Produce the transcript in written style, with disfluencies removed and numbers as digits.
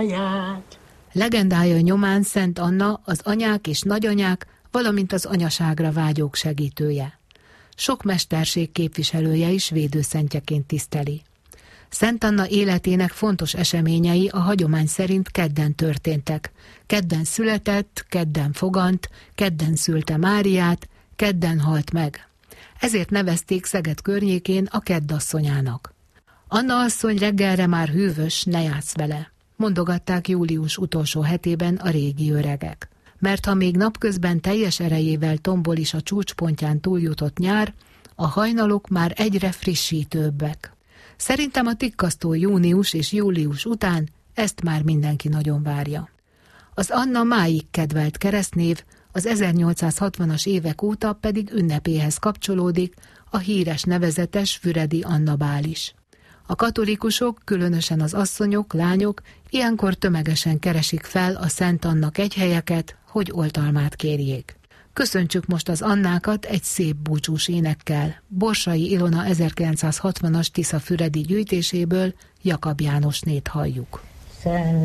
anyáját. Legendája nyomán Szent Anna az anyák és nagyanyák, valamint az anyaságra vágyók segítője. Sok mesterség képviselője is védőszentjeként tiszteli. Szent Anna életének fontos eseményei a hagyomány szerint kedden történtek. Kedden született, kedden fogant, kedden szülte Máriát, kedden halt meg. Ezért nevezték Szeged környékén a keddasszonyának. Anna asszony reggelre már hűvös, ne játsz vele, mondogatták július utolsó hetében a régi öregek. Mert ha még napközben teljes erejével tombol is a csúcspontján túljutott nyár, a hajnalok már egyre frissítőbbek. Szerintem a tikkasztó június és július után ezt már mindenki nagyon várja. Az Anna máig kedvelt keresztnév, az 1860-as évek óta pedig ünnepéhez kapcsolódik a híres nevezetes füredi Anna bál is. A katolikusok, különösen az asszonyok, lányok ilyenkor tömegesen keresik fel a Szent Anna kegyhelyeket, hogy oltalmát kérjék. Köszöntsük most az Annákat egy szép búcsús énekkel. Borsai Ilona 1960-as tiszafüredi gyűjtéséből Jakab Jánosnét halljuk.